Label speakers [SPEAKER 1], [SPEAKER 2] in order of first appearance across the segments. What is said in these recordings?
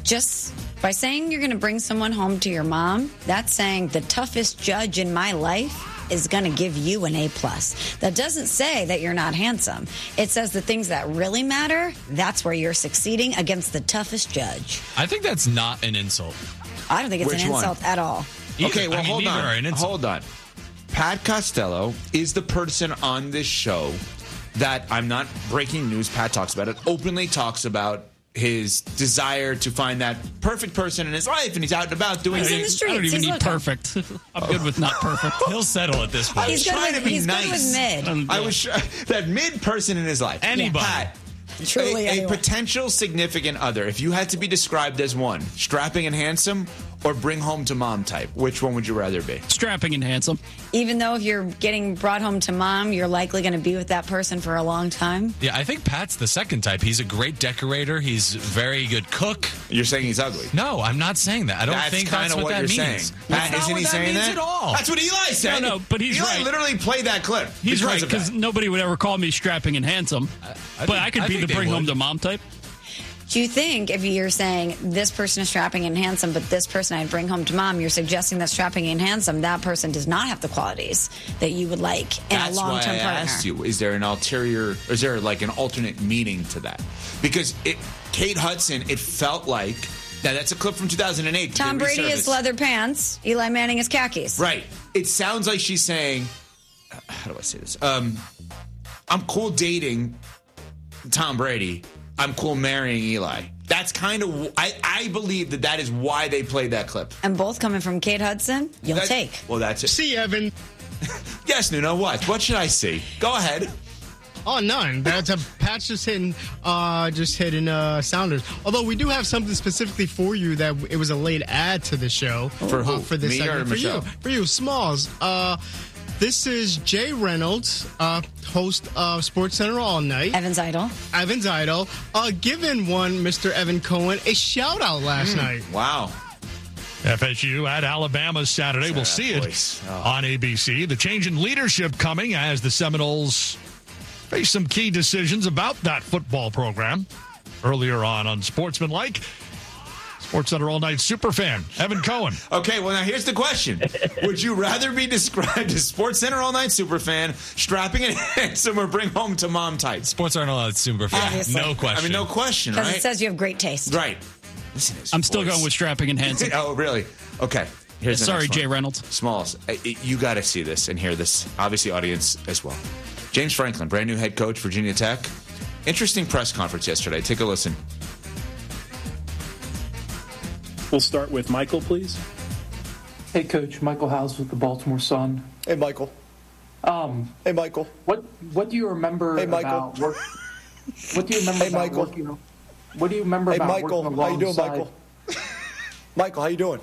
[SPEAKER 1] just by saying you're going to bring someone home to your mom, that's saying the toughest judge in my life is going to give you an A+. That doesn't say that you're not handsome. It says the things that really matter, that's where you're succeeding against the toughest judge.
[SPEAKER 2] I think that's not an insult.
[SPEAKER 1] I don't think it's an insult at all.
[SPEAKER 3] Okay, well, hold on. Pat Costello is the person on this show that, I'm not breaking news, Pat talks about it, openly talks about his desire to find that perfect person in his life, and he's out and about doing
[SPEAKER 1] He's in the
[SPEAKER 3] things.
[SPEAKER 1] streets.
[SPEAKER 4] I don't even
[SPEAKER 1] He's
[SPEAKER 4] need
[SPEAKER 1] looking.
[SPEAKER 4] perfect. I'm good with not perfect.
[SPEAKER 2] He'll settle at this point.
[SPEAKER 3] I was trying to be
[SPEAKER 1] He's
[SPEAKER 3] nice.
[SPEAKER 1] good with mid.
[SPEAKER 3] I was that mid person in his life.
[SPEAKER 2] Anybody.
[SPEAKER 3] Pat,
[SPEAKER 1] Truly
[SPEAKER 3] a
[SPEAKER 1] anyone.
[SPEAKER 3] potential significant other, if you had to be described as one, strapping and handsome or bring home to mom type, which one would you rather be?
[SPEAKER 4] Strapping and handsome.
[SPEAKER 1] Even though if you're getting brought home to mom, you're likely going to be with that person for a long time.
[SPEAKER 2] Yeah, I think Pat's the second type. He's a great decorator. He's a very good cook.
[SPEAKER 3] You're saying he's ugly.
[SPEAKER 2] No, I'm not saying that. I don't think that's what that
[SPEAKER 3] you're
[SPEAKER 2] means.
[SPEAKER 3] saying. Pat,
[SPEAKER 2] That's
[SPEAKER 3] isn't
[SPEAKER 2] not
[SPEAKER 3] he
[SPEAKER 2] what
[SPEAKER 3] saying
[SPEAKER 2] that
[SPEAKER 3] that?
[SPEAKER 2] means at all.
[SPEAKER 3] That's what Eli said.
[SPEAKER 4] No, but he's
[SPEAKER 3] Eli
[SPEAKER 4] right.
[SPEAKER 3] literally played that clip.
[SPEAKER 4] He's right,
[SPEAKER 3] of
[SPEAKER 4] because
[SPEAKER 3] that.
[SPEAKER 4] nobody would ever call me strapping and handsome. But I could be the bring home to mom type.
[SPEAKER 1] Do you think if you're saying this person is strapping and handsome, but this person I'd bring home to mom, you're suggesting that strapping and handsome, that person does not have the qualities that you would like in
[SPEAKER 3] That's
[SPEAKER 1] a long-term
[SPEAKER 3] why I
[SPEAKER 1] partner?
[SPEAKER 3] asked you, is there an ulterior, or is there like an alternate meaning to that? Because Kate Hudson, it felt like, now that's a clip from 2008.
[SPEAKER 1] Tom Brady is leather pants. Eli Manning is khakis.
[SPEAKER 3] Right. It sounds like she's saying, how do I say this? I'm cool dating Tom Brady. I'm cool marrying Eli. That's kind of, I believe that is why they played that clip.
[SPEAKER 1] And both coming from Kate Hudson, you'll take.
[SPEAKER 3] Well, that's it.
[SPEAKER 5] See, Evan.
[SPEAKER 3] Yes, Nuno, what? What should I see? Go ahead.
[SPEAKER 5] Oh, none. That's a patch just hitting Sounders. Although we do have something specifically for you that it was a late ad to the show.
[SPEAKER 3] For who?
[SPEAKER 5] For this
[SPEAKER 3] Me
[SPEAKER 5] segment.
[SPEAKER 3] or
[SPEAKER 5] For
[SPEAKER 3] Michelle?
[SPEAKER 5] you. For you, Smalls. This is Jay Reynolds, host of SportsCenter All Night.
[SPEAKER 1] Evan's Idol.
[SPEAKER 5] Giving one Mr. Evan Cohen a shout-out last night.
[SPEAKER 3] Wow.
[SPEAKER 6] FSU at Alabama Saturday. We'll see it on ABC. The change in leadership coming as the Seminoles face some key decisions about that football program. Earlier on Sportsmanlike, SportsCenter All Night superfan, Evan Cohen.
[SPEAKER 3] Okay, well, now here's the question. Would you rather be described as SportsCenter All Night superfan, strapping and handsome, or bring home to mom type?
[SPEAKER 2] SportsCenter All Night superfan.
[SPEAKER 1] Obviously.
[SPEAKER 2] No question.
[SPEAKER 3] I mean, no question,
[SPEAKER 1] Because
[SPEAKER 3] right?
[SPEAKER 1] it says you have great taste.
[SPEAKER 3] Right. Listen to his
[SPEAKER 4] I'm still
[SPEAKER 3] voice.
[SPEAKER 4] going with strapping and handsome.
[SPEAKER 3] Oh, really? Okay. Here's the
[SPEAKER 4] Sorry,
[SPEAKER 3] next one.
[SPEAKER 4] Jay Reynolds.
[SPEAKER 3] Smalls, you got to see this and hear this. Obviously, audience as well. James Franklin, brand new head coach, Virginia Tech. Interesting press conference yesterday. Take a listen.
[SPEAKER 7] We'll start with Michael, please.
[SPEAKER 8] Hey, Coach. Michael Howes with the Baltimore Sun.
[SPEAKER 9] Hey, Michael. Hey, Michael.
[SPEAKER 8] What do you remember about work? What do you remember
[SPEAKER 9] Hey,
[SPEAKER 8] about
[SPEAKER 9] Michael.
[SPEAKER 8] working? What do you remember
[SPEAKER 9] Hey,
[SPEAKER 8] about
[SPEAKER 9] Michael.
[SPEAKER 8] working
[SPEAKER 9] How you doing,
[SPEAKER 8] alongside?
[SPEAKER 9] Michael? Michael, how you doing?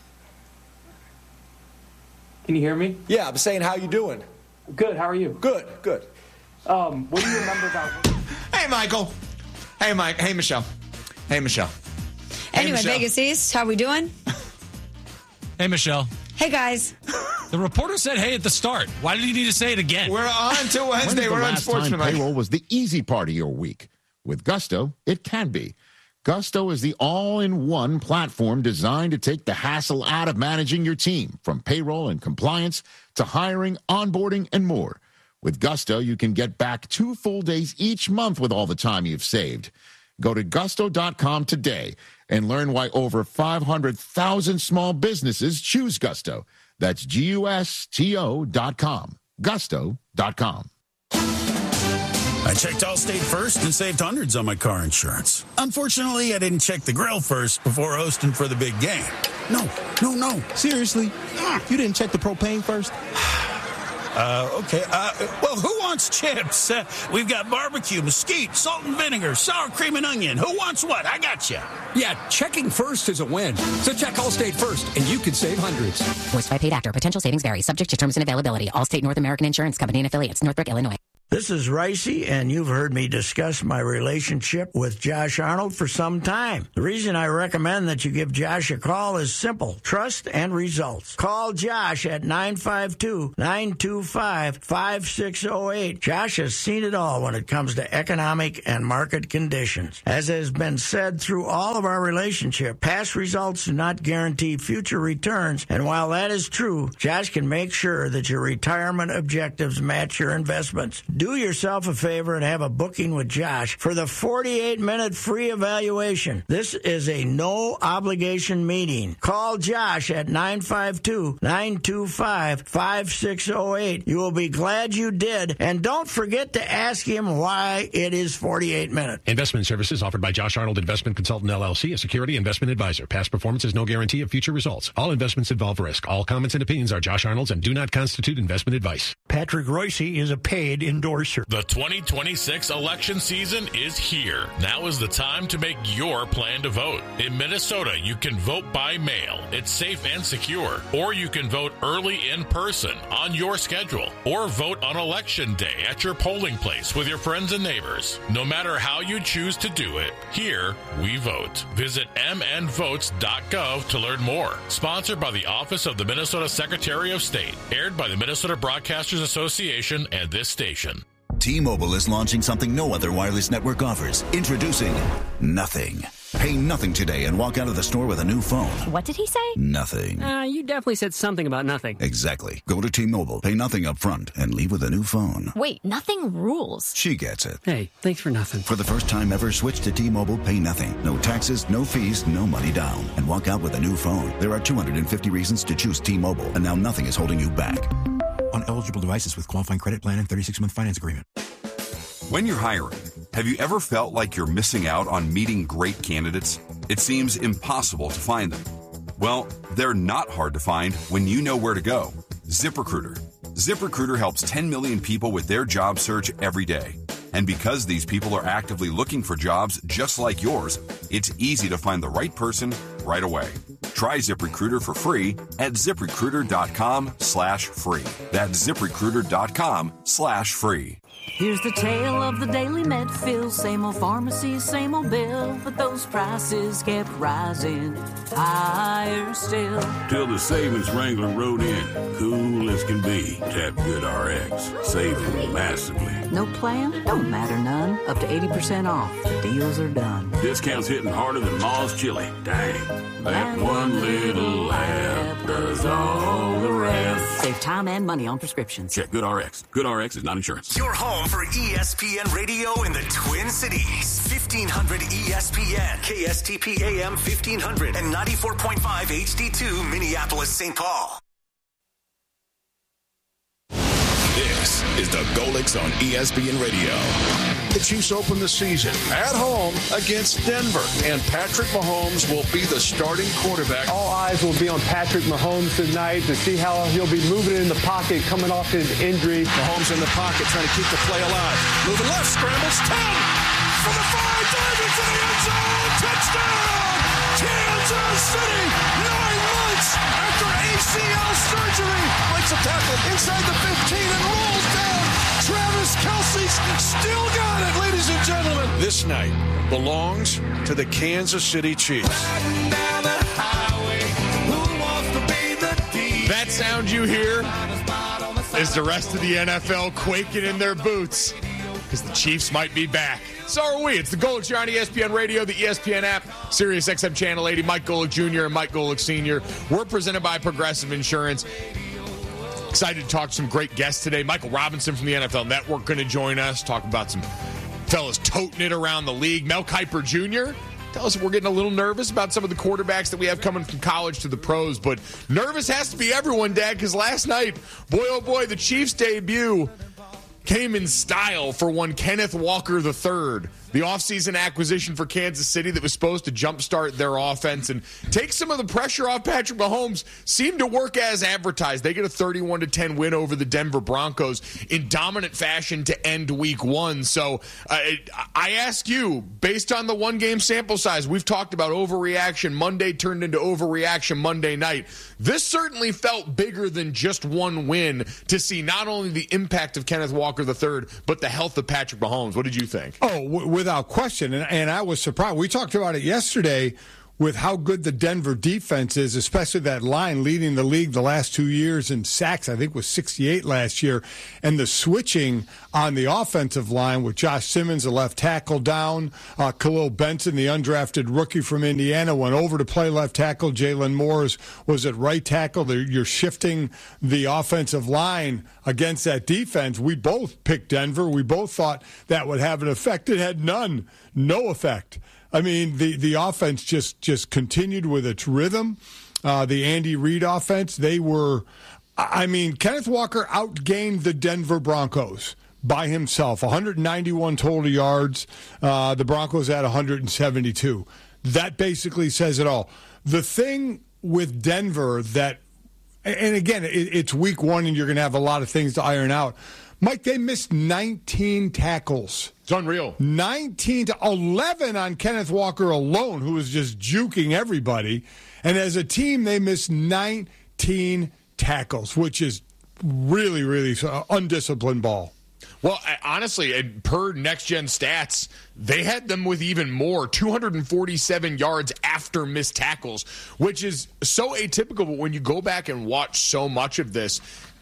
[SPEAKER 8] Can you hear me?
[SPEAKER 9] Yeah, I'm saying, how you doing?
[SPEAKER 8] Good. How are you?
[SPEAKER 9] Good, good.
[SPEAKER 8] What do you remember about?
[SPEAKER 3] Hey, Michael. Hey, Mike. Hey, Michelle. Hey, Michelle. Hey,
[SPEAKER 1] Anyway,
[SPEAKER 3] Michelle.
[SPEAKER 1] Vegas East, how we doing?
[SPEAKER 2] Hey, Michelle.
[SPEAKER 1] Hey, guys.
[SPEAKER 2] The reporter said hey at the start. Why did he need to say it again?
[SPEAKER 3] We're on to Wednesday. We're on
[SPEAKER 10] Last time
[SPEAKER 3] Sportsmanlike.
[SPEAKER 10] payroll was the easy part of your week. With Gusto, it can be. Gusto is the all-in-one platform designed to take the hassle out of managing your team, from payroll and compliance to hiring, onboarding, and more. With Gusto, you can get back 2 full days each month with all the time you've saved. Go to gusto.com today and learn why over 500,000 small businesses choose Gusto. That's GUSTO.com. Gusto.com.
[SPEAKER 11] I checked Allstate first and saved hundreds on my car insurance. Unfortunately, I didn't check the grill first before hosting for the big game. No.
[SPEAKER 12] Seriously? You didn't check the propane first?
[SPEAKER 11] Okay. Well, who wants chips? We've got barbecue, mesquite, salt and vinegar, sour cream and onion. Who wants what? I got you.
[SPEAKER 13] Yeah, checking first is a win. So check Allstate first, and you can save hundreds.
[SPEAKER 14] Voiced by paid actor. Potential savings vary. Subject to terms and availability. Allstate North American Insurance Company and affiliates. Northbrook, Illinois. This is Ricey, and you've heard me discuss my relationship with Josh Arnold for some time. The reason I recommend that you give Josh a call is simple: trust and results. Call Josh at 952-925-5608. Josh has seen it all when it comes to economic and market conditions. As has been said through all of our relationship, past results do not guarantee future returns, and while that is true, Josh can make sure that your retirement objectives match your investments. Do yourself a favor and have a booking with Josh for the 48-minute free evaluation. This is a no-obligation meeting. Call Josh at 952-925-5608. You will be glad you did, and don't forget to ask him why it is 48 minutes.
[SPEAKER 15] Investment services offered by Josh Arnold Investment Consultant, LLC, a security investment advisor. Past performance is no guarantee of future results. All investments involve risk. All comments and opinions are Josh Arnold's and do not constitute investment advice.
[SPEAKER 16] Patrick Royce is a paid endorser.
[SPEAKER 17] The 2026 election season is here. Now is the time to make your plan to vote. In Minnesota, you can vote by mail. It's safe and secure. Or you can vote early in person on your schedule. Or vote on election day at your polling place with your friends and neighbors. No matter how you choose to do it, here we vote. Visit mnvotes.gov to learn more. Sponsored by the Office of the Minnesota Secretary of State. Aired by the Minnesota Broadcasters Association and this station.
[SPEAKER 18] T-Mobile is launching something no other wireless network offers. Introducing Nothing. Pay nothing today and walk out of the store with a new phone.
[SPEAKER 19] What did he say?
[SPEAKER 18] Nothing.
[SPEAKER 19] You definitely said something about nothing.
[SPEAKER 18] Exactly. Go to T-Mobile, pay nothing up front, and leave with a new phone.
[SPEAKER 19] Wait, nothing rules.
[SPEAKER 18] She gets it.
[SPEAKER 19] Hey, thanks for nothing.
[SPEAKER 18] For the first time ever, switch to T-Mobile, pay nothing. No taxes, no fees, no money down. And walk out with a new phone. There are 250 reasons to choose T-Mobile, and now nothing is holding you back.
[SPEAKER 12] On eligible devices with qualifying credit plan and 36-month finance agreement.
[SPEAKER 20] When you're hiring, have you ever felt like you're missing out on meeting great candidates? It seems impossible to find them. Well, they're not hard to find when you know where to go. ZipRecruiter. ZipRecruiter helps 10 million people with their job search every day. And because these people are actively looking for jobs just like yours, it's easy to find the right person right away. Try ZipRecruiter for free at ZipRecruiter.com/free. That's ZipRecruiter.com/free.
[SPEAKER 21] Here's the tale of the Daily Medfield. Same old pharmacy, same old bill, but those prices kept rising higher still.
[SPEAKER 11] Till the savings wrangler rode in, cool as can be. Tap GoodRx, saving massively.
[SPEAKER 21] No plan? Don't matter none. Up to 80% off. Deals are done.
[SPEAKER 11] Discounts hitting harder than Ma's chili. Dang. That one little app does all the rest.
[SPEAKER 21] Save time and money on prescriptions.
[SPEAKER 11] Check GoodRx. GoodRx is not insurance.
[SPEAKER 22] Your home for ESPN Radio in the Twin Cities. 1500 ESPN, KSTP AM 1500, and 94.5 HD2 Minneapolis, St. Paul.
[SPEAKER 23] This is the Golics on ESPN Radio.
[SPEAKER 24] The Chiefs open the season at home against Denver, and Patrick Mahomes will be the starting quarterback.
[SPEAKER 8] All eyes will be on Patrick Mahomes tonight to see how he'll be moving in the pocket coming off his injury.
[SPEAKER 24] Mahomes in the pocket trying to keep the play alive. Moving left, scrambles, 10 for the 5, diving for the end zone. Touchdown! Kansas City, 9 months after ACL surgery. Breaks a tackle inside the 15 and rolls down. Travis Kelce's still got it, ladies and gentlemen. This night belongs to the Kansas City Chiefs.
[SPEAKER 3] That sound you hear is the rest of the NFL quaking in their boots because the Chiefs might be back. So are we. It's the Golics here on ESPN Radio, the ESPN app, Sirius XM Channel 80, Mike Golic Jr. and Mike Golic Sr. We're presented by Progressive Insurance. Excited to talk to some great guests today. Michael Robinson from the NFL Network going to join us, talk about some fellas toting it around the league. Mel Kiper Jr., tell us if we're getting a little nervous about some of the quarterbacks that we have coming from college to the pros. But nervous has to be everyone, Dad, because last night, boy, oh boy, the Chiefs' debut came in style for one Kenneth Walker III, the offseason acquisition for Kansas City that was supposed to jumpstart their offense and take some of the pressure off Patrick Mahomes seemed to work as advertised. They get a 31-10 win over the Denver Broncos in dominant fashion to end week one. So I ask you, based on the one-game sample size, we've talked about overreaction Monday turned into overreaction Monday night. This certainly felt bigger than just one win to see not only the impact of Kenneth Walker III, but the health of Patrick Mahomes. What did you think?
[SPEAKER 4] Oh, without question. And I was surprised. We talked about it yesterday with how good the Denver defense is, especially that line leading the league the last 2 years in sacks. I think was 68 last year. And the switching on the offensive line with Josh Simmons, the left tackle, down. Khalil Benson, the undrafted rookie from Indiana, went over to play left tackle. Jalen Moores was at right tackle. You're shifting the offensive line against that defense. We both picked Denver. We both thought that would have an effect. It had no effect. I mean, the offense just continued with its rhythm. The Andy Reid offense, Kenneth Walker outgained the Denver Broncos by himself. 191 total yards. The Broncos had 172. That basically says it all. The thing with Denver that, and again, it's week one and you're going to have a lot of things to iron out. Mike, they missed 19 tackles.
[SPEAKER 3] It's unreal. 19 to 11
[SPEAKER 4] on Kenneth Walker alone, who was just juking everybody. And as a team, they missed 19 tackles, which is really, really undisciplined ball.
[SPEAKER 3] Well, honestly, per Next Gen Stats, they had them with even more, 247 yards after missed tackles, which is so atypical. But when you go back and watch so much of this,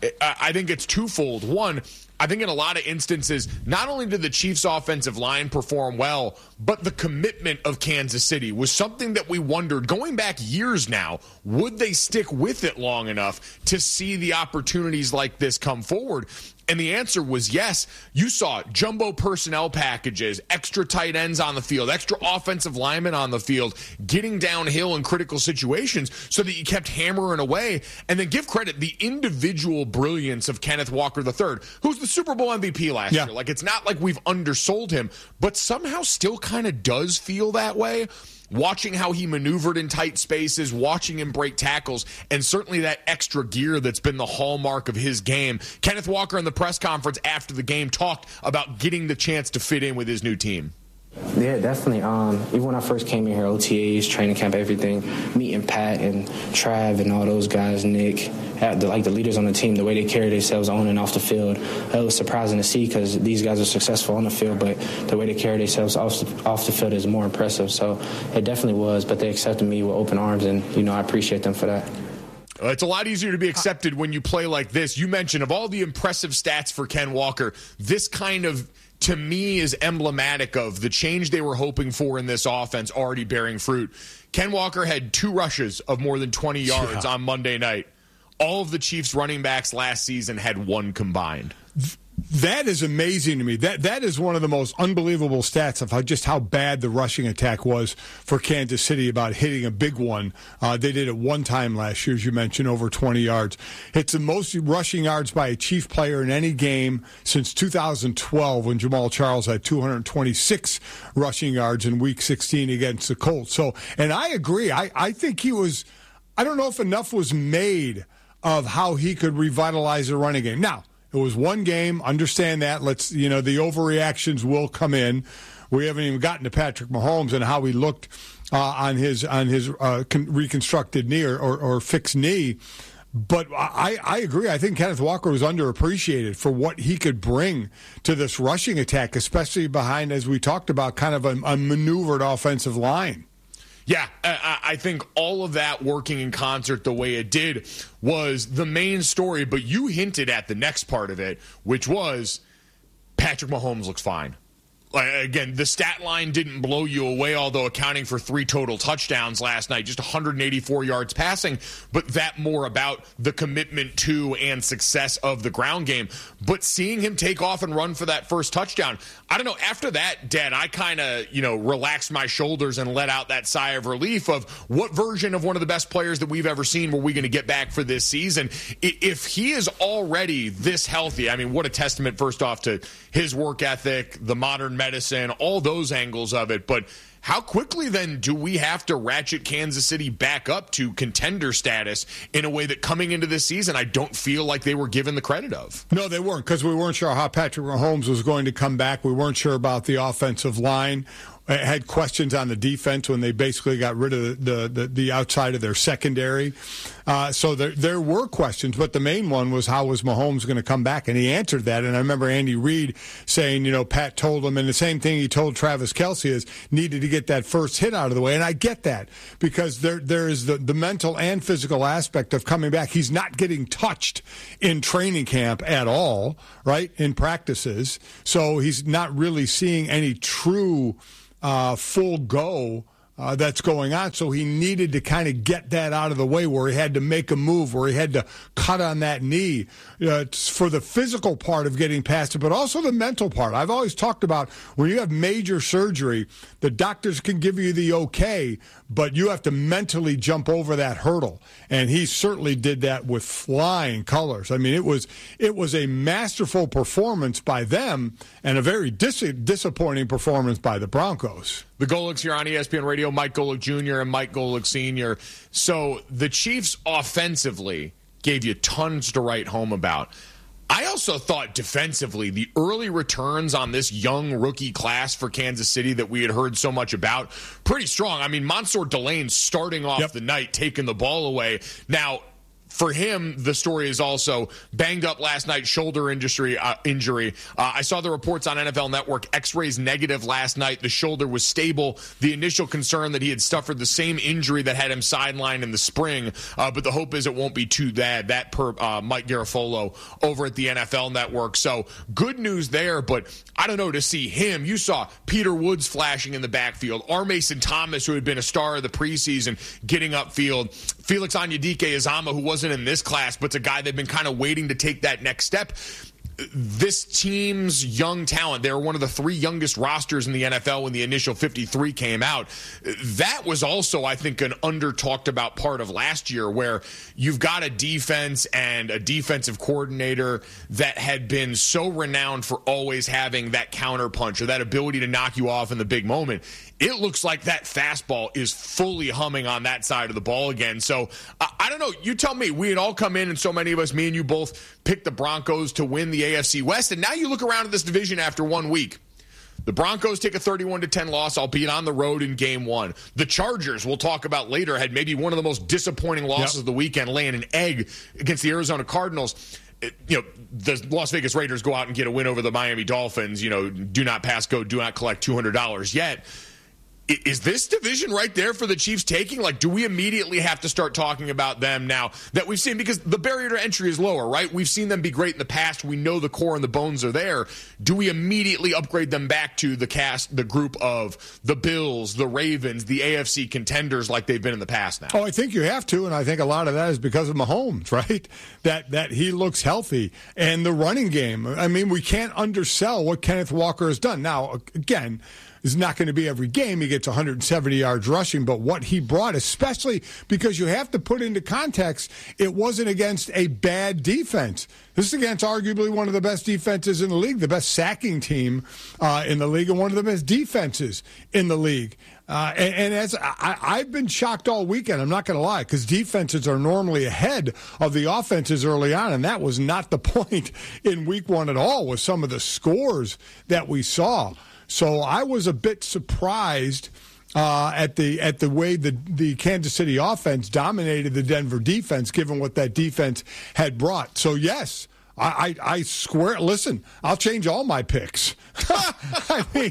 [SPEAKER 3] I think it's twofold. One, I think in a lot of instances, not only did the Chiefs' offensive line perform well, but the commitment of Kansas City was something that we wondered, going back years now, would they stick with it long enough to see the opportunities like this come forward? And the answer was yes. You saw jumbo personnel packages, extra tight ends on the field, extra offensive linemen on the field, getting downhill in critical situations so that you kept hammering away. And then give credit, the individual brilliance of Kenneth Walker III, who's the Super Bowl MVP last year. Like, it's not like we've undersold him, but somehow still kind of does feel that way. Watching how he maneuvered in tight spaces, watching him break tackles, and certainly that extra gear that's been the hallmark of his game. Kenneth Walker in the press conference after the game talked about getting the chance to fit in with his new team.
[SPEAKER 5] Yeah, definitely. Even when I first came in here, OTAs, training camp, everything, meeting Pat and Trav and all those guys, Nick, the leaders on the team, the way they carry themselves on and off the field, it was surprising to see because these guys are successful on the field, but the way they carry themselves off the field is more impressive. So it definitely was, but they accepted me with open arms, and, I appreciate them for that.
[SPEAKER 3] It's a lot easier to be accepted when you play like this. You mentioned, of all the impressive stats for Ken Walker, this kind of, to me, is emblematic of the change they were hoping for in this offense already bearing fruit. Ken Walker had 2 rushes of more than 20 yards on Monday night. All of the Chiefs running backs last season had 1 combined.
[SPEAKER 4] That is amazing to me. That is one of the most unbelievable stats of how bad the rushing attack was for Kansas City about hitting a big one. They did it one time last year, as you mentioned, over 20 yards. It's the most rushing yards by a Chief player in any game since 2012 when Jamal Charles had 226 rushing yards in Week 16 against the Colts. So, and I agree. I think he was, I don't know if enough was made of how he could revitalize the running game. Now, it was one game. Understand that. The overreactions will come in. We haven't even gotten to Patrick Mahomes and how he looked on his reconstructed knee or fixed knee. But I agree. I think Kenneth Walker was underappreciated for what he could bring to this rushing attack, especially behind, as we talked about, kind of a maneuvered offensive line.
[SPEAKER 3] Yeah, I think all of that working in concert the way it did was the main story, but you hinted at the next part of it, which was Patrick Mahomes looks fine. Again, the stat line didn't blow you away, although accounting for 3 total touchdowns last night, just 184 yards passing, but that more about the commitment to and success of the ground game. But seeing him take off and run for that first touchdown, I don't know, after that, Dad, I kind of, relaxed my shoulders and let out that sigh of relief of what version of one of the best players that we've ever seen were we going to get back for this season. If he is already this healthy, I mean, what a testament, first off, to his work ethic, the modern
[SPEAKER 1] medicine, all those angles of it. But how quickly then do we have to ratchet Kansas City back up to contender status in a way that coming into this season I don't feel like they were given the credit of?
[SPEAKER 4] No, they weren't, because we weren't sure how Patrick Mahomes was going to come back. We weren't sure about the offensive line. I had questions on the defense when they basically got rid of the outside of their secondary. So there were questions, but the main one was how was Mahomes going to come back, and he answered that. And I remember Andy Reid saying, Pat told him, and the same thing he told Travis Kelce is needed to get that first hit out of the way. And I get that, because there is the mental and physical aspect of coming back. He's not getting touched in training camp at all, right, in practices. So he's not really seeing any true full go that's going on. So he needed to kind of get that out of the way, where he had to make a move, where he had to cut on that knee for the physical part of getting past it, but also the mental part. I've always talked about when you have major surgery, the doctors can give you the okay, but you have to mentally jump over that hurdle. And he certainly did that with flying colors. I mean, it was a masterful performance by them and a very disappointing performance by the Broncos.
[SPEAKER 1] The Golics here on ESPN Radio, Mike Golic Jr. and Mike Golic Sr. So the Chiefs offensively gave you tons to write home about. I also thought defensively, the early returns on this young rookie class for Kansas City that we had heard so much about, pretty strong. I mean, Mansour Delane starting off the night, taking the ball away. Now, for him, the story is also banged up last night, shoulder injury. I saw the reports on NFL Network, x-rays negative last night. The shoulder was stable. The initial concern that he had suffered the same injury that had him sidelined in the spring, but the hope is it won't be too bad. That per Mike Garafolo over at the NFL Network. So good news there, but I don't know, to see him. You saw Peter Woods flashing in the backfield. R. Mason Thomas, who had been a star of the preseason, getting upfield. Felix Onyedike-Uzomah, who wasn't in this class, but's a guy they've been kind of waiting to take that next step. This team's young talent, they were one of the 3 youngest rosters in the NFL when the initial 53 came out. That was also, I think, an under-talked about part of last year, where you've got a defense and a defensive coordinator that had been so renowned for always having that counterpunch or that ability to knock you off in the big moment. It looks like that fastball is fully humming on that side of the ball again. So, I don't know. You tell me. We had all come in, and so many of us, me and you both, picked the Broncos to win the AFC West. And now you look around at this division after 1 week. The Broncos take a 31-10 loss, albeit on the road in Game 1. The Chargers, we'll talk about later, had maybe one of the most disappointing losses of the weekend, laying an egg against the Arizona Cardinals. The Las Vegas Raiders go out and get a win over the Miami Dolphins. Do not pass go, do not collect $200 yet. Is this division right there for the Chiefs taking? Like, do we immediately have to start talking about them now that we've seen? Because the barrier to entry is lower, right? We've seen them be great in the past. We know the core and the bones are there. Do we immediately upgrade them back to the group of the Bills, the Ravens, the AFC contenders like they've been in the past now?
[SPEAKER 4] Oh, I think you have to, and I think a lot of that is because of Mahomes, right? That he looks healthy. And the running game, I mean, we can't undersell what Kenneth Walker has done. Now, again, is not going to be every game he gets 170 yards rushing, but what he brought, especially because you have to put into context, it wasn't against a bad defense. This is against arguably one of the best defenses in the league, the best sacking team in the league, and one of the best defenses in the league. And as I've been shocked all weekend, I'm not going to lie, because defenses are normally ahead of the offenses early on, and that was not the point in Week 1 at all with some of the scores that we saw. So I was a bit surprised at the way the Kansas City offense dominated the Denver defense, given what that defense had brought. So, yes, I swear. Listen, I'll change all my picks. I mean,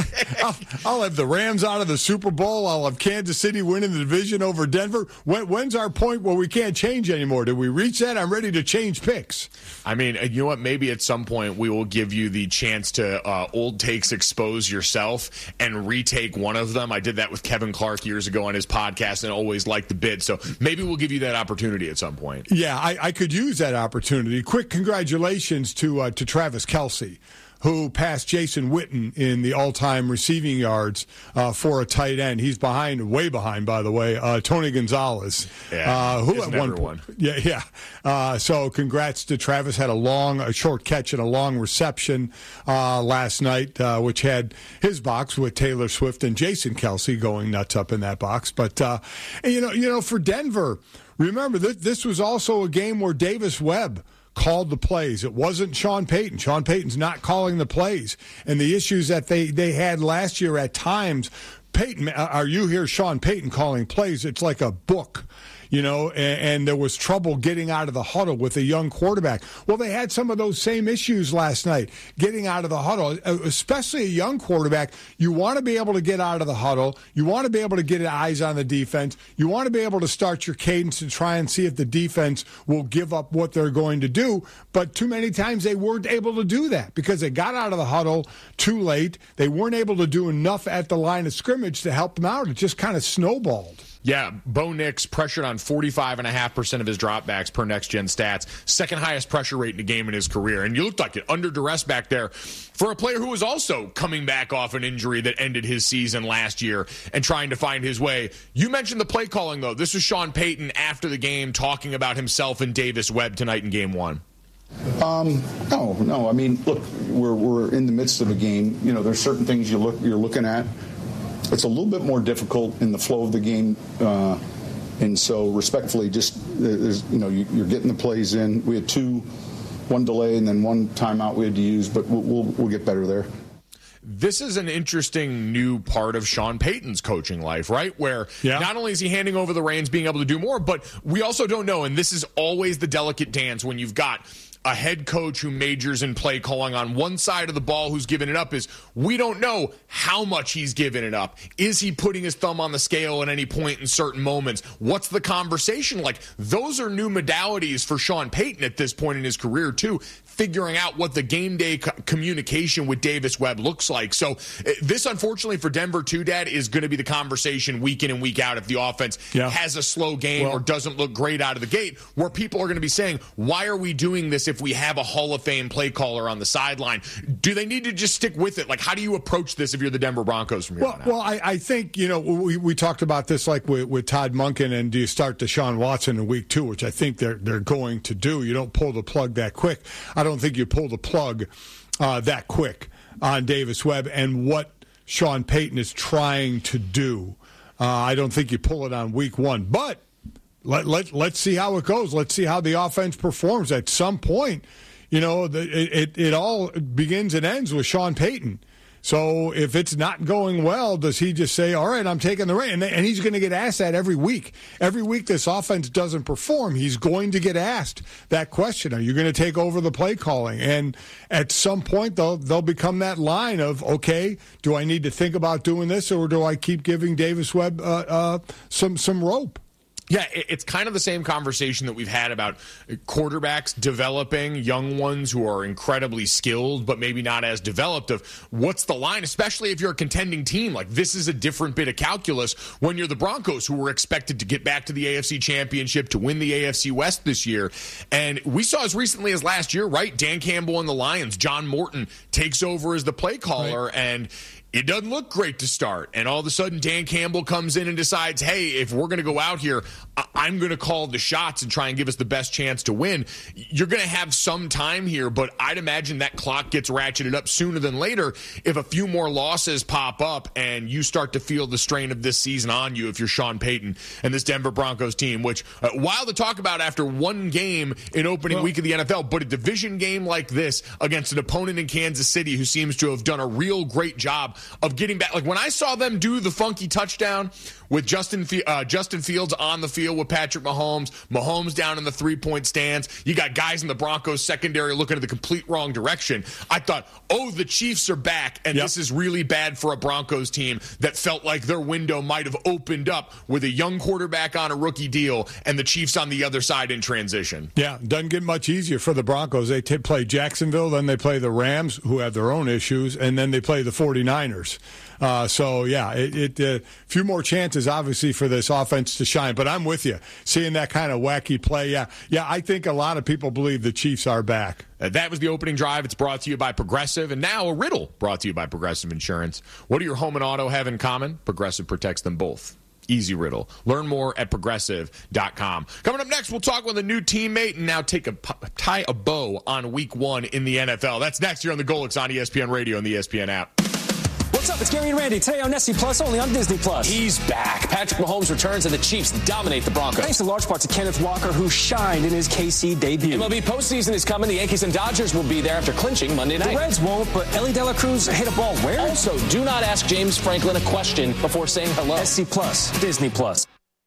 [SPEAKER 4] I'll have the Rams out of the Super Bowl. I'll have Kansas City winning the division over Denver. When's our point where we can't change anymore? Did we reach that? I'm ready to change picks.
[SPEAKER 1] I mean, you know what? Maybe at some point we will give you the chance to old takes expose yourself and retake one of them. I did that with Kevin Clark years ago on his podcast and always liked the bid. So maybe we'll give you that opportunity at some point.
[SPEAKER 4] Yeah, I could use that opportunity. Quick congratulations to Travis Kelce who passed Jason Witten in the all-time receiving yards for a tight end. He's way behind, by the way, Tony Gonzalez, who at one point. Yeah. So congrats to Travis. Had a short catch and a long reception last night, which had his box with Taylor Swift and Jason Kelce going nuts up in that box. But for Denver, remember this was also a game where Davis Webb called the plays. It wasn't Sean Payton. Sean Payton's not calling the plays. And the issues that they had last year at times, you hear Sean Payton calling plays, it's like a book. And there was trouble getting out of the huddle with a young quarterback. Well, they had some of those same issues last night, getting out of the huddle, especially a young quarterback. You want to be able to get out of the huddle. You want to be able to get eyes on the defense. You want to be able to start your cadence to try and see if the defense will give up what they're going to do. But too many times they weren't able to do that because they got out of the huddle too late. They weren't able to do enough at the line of scrimmage to help them out. It just kind of snowballed.
[SPEAKER 1] Yeah, Bo Nix pressured on 45.5% of his dropbacks per Next Gen Stats. Second highest pressure rate in a game in his career. And you looked like it under duress back there for a player who was also coming back off an injury that ended his season last year and trying to find his way. You mentioned the play calling, though. This was Sean Payton after the game talking about himself and Davis Webb tonight in Game 1.
[SPEAKER 2] No. I mean, look, we're in the midst of a game. There's certain things you're looking at. It's a little bit more difficult in the flow of the game, and so respectfully, you're getting the plays in. We had one delay and then one timeout we had to use, but we'll get better there.
[SPEAKER 1] This is an interesting new part of Sean Payton's coaching life, right? Where not only is he handing over the reins, being able to do more, but we also don't know, and this is always the delicate dance when you've got a head coach who majors in play calling on one side of the ball who's giving it up, is we don't know how much he's giving it up. Is he putting his thumb on the scale at any point in certain moments? What's the conversation like? Those are new modalities for Sean Payton at this point in his career, too, figuring out what the game day communication with Davis Webb looks like. So this, unfortunately, for Denver, too, Dad, is going to be the conversation week in and week out if the offense has a slow game or doesn't look great out of the gate, where people are going to be saying, why are we doing this if we have a Hall of Fame play caller on the sideline? Do they need to just stick with it? Like, how do you approach this if you're the Denver Broncos from here on out?
[SPEAKER 4] Well, I think, we talked about this like with Todd Monken, and do you start Deshaun Watson in week 2, which I think they're going to do. You don't pull the plug that quick. I don't think you pull the plug that quick on Davis Webb and what Sean Payton is trying to do. I don't think you pull it on week 1. But let's see how it goes. Let's see how the offense performs. At some point, it all begins and ends with Sean Payton. So if it's not going well, does he just say, all right, I'm taking the reign? And he's going to get asked that every week. Every week this offense doesn't perform, he's going to get asked that question. Are you going to take over the play calling? And at some point, they'll become that line of, okay, do I need to think about doing this, or do I keep giving Davis Webb some rope?
[SPEAKER 1] Yeah, it's kind of the same conversation that we've had about quarterbacks developing young ones who are incredibly skilled but maybe not as developed, of what's the line, especially if you're a contending team. Like, this is a different bit of calculus when you're the Broncos, who were expected to get back to the AFC Championship, to win the AFC West this year. And we saw as recently as last year, right, Dan Campbell and the Lions, John Morton takes over as the play caller, right, and it doesn't look great to start. And all of a sudden, Dan Campbell comes in and decides, hey, if we're going to go out here, I'm going to call the shots and try and give us the best chance to win. You're going to have some time here, but I'd imagine that clock gets ratcheted up sooner than later if a few more losses pop up and you start to feel the strain of this season on you if you're Sean Payton and this Denver Broncos team, which, wild to talk about after one game in opening week of the NFL, but a division game like this against an opponent in Kansas City who seems to have done a real great job of getting back. Like, when I saw them do the funky touchdown with Justin Fields on the field with Patrick Mahomes down in the three-point stance, you got guys in the Broncos secondary looking at the complete wrong direction. I thought, the Chiefs are back, and this is really bad for a Broncos team that felt like their window might have opened up with a young quarterback on a rookie deal and the Chiefs on the other side in transition.
[SPEAKER 4] Yeah, doesn't get much easier for the Broncos. They play Jacksonville, then they play the Rams, who have their own issues, and then they play the 49ers. winners. A few more chances, obviously, for this offense to shine. But I'm with you. Seeing that kind of wacky play, yeah, I think a lot of people believe the Chiefs are back.
[SPEAKER 1] That was the opening drive. It's brought to you by Progressive. And now a riddle brought to you by Progressive Insurance. What do your home and auto have in common? Progressive protects them both. Easy riddle. Learn more at Progressive.com. Coming up next, we'll talk with a new teammate and now tie a bow on Week 1 in the NFL. That's next here on the Golics on ESPN Radio and the ESPN app.
[SPEAKER 6] What's up? It's Gary and Randy. Today on Nessie Plus, only on Disney Plus.
[SPEAKER 7] He's back. Patrick Mahomes returns and the Chiefs dominate the Broncos.
[SPEAKER 6] Thanks in large part to Kenneth Walker, who shined in his KC debut.
[SPEAKER 7] MLB postseason is coming. The Yankees and Dodgers will be there after clinching Monday night.
[SPEAKER 6] The Reds won't, but Ellie De La Cruz hit a ball where?
[SPEAKER 7] Also, do not ask James Franklin a question before saying hello.
[SPEAKER 6] SC Plus, Disney Plus.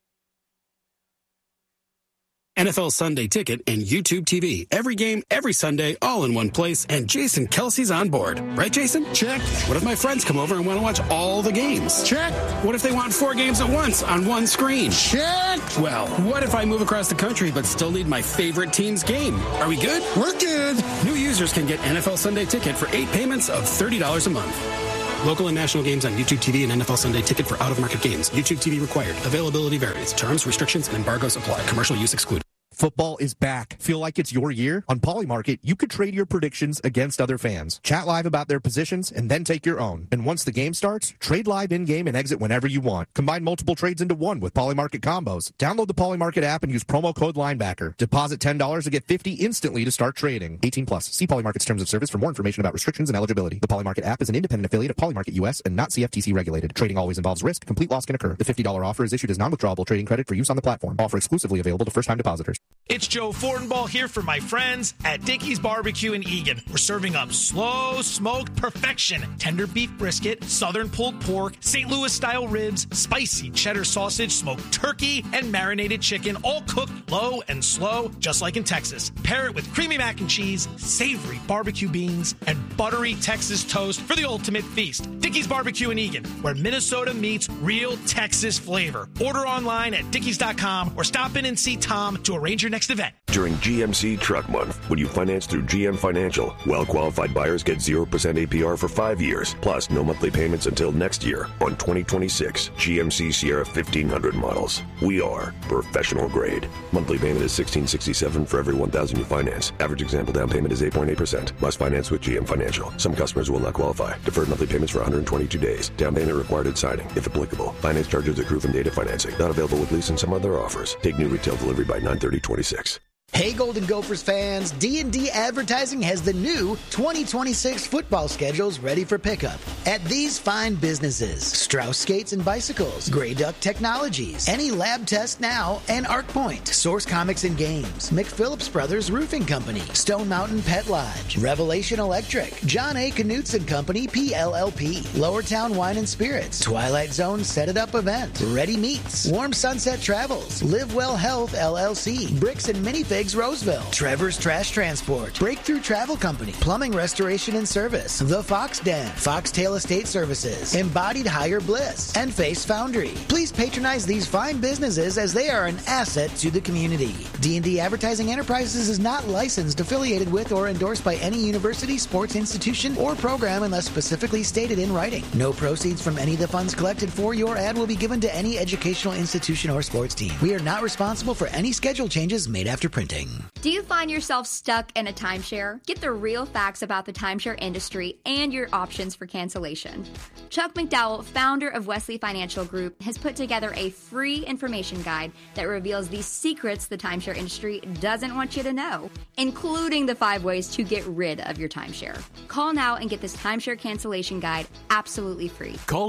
[SPEAKER 9] NFL Sunday Ticket and YouTube TV. Every game, every Sunday, all in one place, and Jason Kelsey's on board. Right, Jason? Check. What if my friends come over and want to watch all the games? Check. What if they want 4 games at once on one screen? Check. Well, what if I move across the country but still need my favorite team's game? Are we good? We're good. New users can get NFL Sunday Ticket for 8 payments of $30 a month. Local and national games on YouTube TV and NFL Sunday Ticket for out-of-market games. YouTube TV required. Availability varies. Terms, restrictions, and embargoes apply. Commercial use excluded.
[SPEAKER 10] Football is back. Feel like it's your year? On Polymarket, you could trade your predictions against other fans. Chat live about their positions and then take your own. And once the game starts, trade live in-game and exit whenever you want. Combine multiple trades into one with Polymarket combos. Download the Polymarket app and use promo code Linebacker. Deposit $10 to get $50 instantly to start trading. 18 plus. See Polymarket's terms of service for more information about restrictions and eligibility. The Polymarket app is an independent affiliate of Polymarket US and not CFTC regulated. Trading always involves risk. Complete loss can occur. The $50 offer is issued as non-withdrawable trading credit for use on the platform. Offer exclusively available to first-time depositors.
[SPEAKER 25] It's Joe Fortenbaugh here for my friends at Dickey's Barbecue in Eagan. We're serving up slow smoked perfection, tender beef brisket, southern pulled pork, St. Louis style ribs, spicy cheddar sausage, smoked turkey, and marinated chicken, all cooked low and slow, just like in Texas. Pair it with creamy mac and cheese, savory barbecue beans, and buttery Texas toast for the ultimate feast. Dickey's Barbecue in Eagan, where Minnesota meets real Texas flavor. Order online at dickeys.com or stop in and see Tom to arrange your next event.
[SPEAKER 26] During GMC Truck Month, when you finance through GM Financial, well-qualified buyers get 0% APR for 5 years, plus no monthly payments until next year on 2026 GMC Sierra 1500 models. We are professional grade. Monthly payment is $1,667 for every $1,000 you finance. Average example down payment is 8.8%. Must finance with GM Financial. Some customers will not qualify. Deferred monthly payments for 122 days. Down payment required at signing, if applicable. Finance charges accrue from data financing. Not available with lease and some other offers. Take new retail delivery by 9/30/26.
[SPEAKER 27] Hey Golden Gophers fans, D&D Advertising has the new 2026 football schedules ready for pickup at these fine businesses: Strauss Skates and Bicycles, Grey Duck Technologies, Any Lab Test Now, and Arc Point, Source Comics and Games, McPhillips Brothers Roofing Company, Stone Mountain Pet Lodge, Revelation Electric, John A. Knutson and Company PLLP, Lowertown Wine and Spirits, Twilight Zone Set It Up Event, Ready Meats, Warm Sunset Travels, Live Well Health LLC, Bricks and Minifigs Roseville, Trevor's Trash Transport, Breakthrough Travel Company, Plumbing Restoration and Service, The Fox Den, Foxtail Estate Services, Embodied Higher Bliss, and Face Foundry. Please patronize these fine businesses as they are an asset to the community. D&D Advertising Enterprises is not licensed, affiliated with, or endorsed by any university, sports institution, or program unless specifically stated in writing. No proceeds from any of the funds collected for your ad will be given to any educational institution or sports team. We are not responsible for any schedule changes made after printing.
[SPEAKER 28] Do you find yourself stuck in a timeshare? Get the real facts about the timeshare industry and your options for cancellation. Chuck McDowell, founder of Wesley Financial Group, has put together a free information guide that reveals the secrets the timeshare industry doesn't want you to know, including the 5 ways to get rid of your timeshare. Call now and get this timeshare cancellation guide absolutely free.
[SPEAKER 29] Call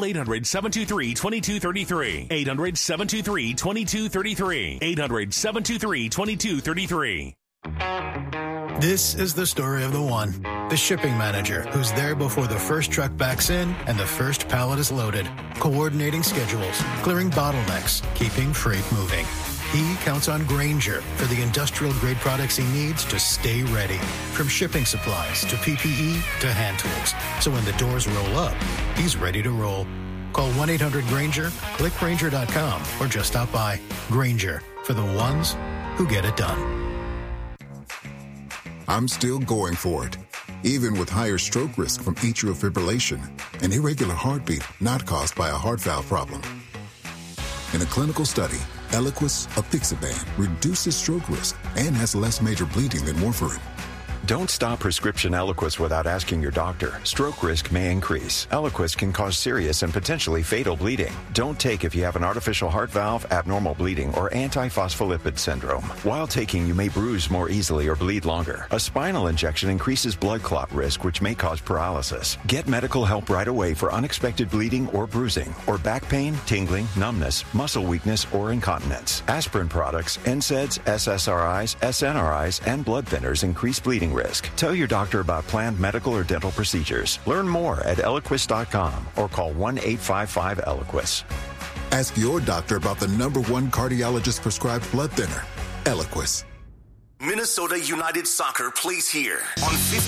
[SPEAKER 29] 800-723-2233. 800-723-2233. 800-723-2233.
[SPEAKER 30] This is the story of the one, the shipping manager, who's there before the first truck backs in and the first pallet is loaded, coordinating schedules, clearing bottlenecks, keeping freight moving. He counts on Grainger for the industrial-grade products he needs to stay ready, from shipping supplies to PPE to hand tools. So when the doors roll up, he's ready to roll. Call 1-800-GRAINGER, click Grainger.com, or just stop by. Grainger, for the ones who get it done.
[SPEAKER 31] I'm still going for it.
[SPEAKER 12] even with higher stroke risk from atrial fibrillation, an irregular heartbeat not caused by a heart valve problem. In a clinical study, Eliquis apixaban reduces stroke risk and has less major bleeding than warfarin.
[SPEAKER 13] Don't stop prescription Eliquis without asking your doctor. Stroke risk may increase. Eliquis can cause serious and potentially fatal bleeding. Don't take if you have an artificial heart valve, abnormal bleeding, or antiphospholipid syndrome. While taking, you may bruise more easily or bleed longer. A spinal injection increases blood clot risk, which may cause paralysis. Get medical help right away for unexpected bleeding or bruising, or back pain, tingling, numbness, muscle weakness, or incontinence. Aspirin products, NSAIDs, SSRIs, SNRIs, and blood thinners increase bleeding risk. Tell your doctor about planned medical or dental procedures. Learn more at Eliquis.com or call 1-855-ELIQUIS.
[SPEAKER 12] Ask your doctor about the #1 cardiologist prescribed blood thinner, Eliquis.
[SPEAKER 22] Minnesota United Soccer plays here on 50.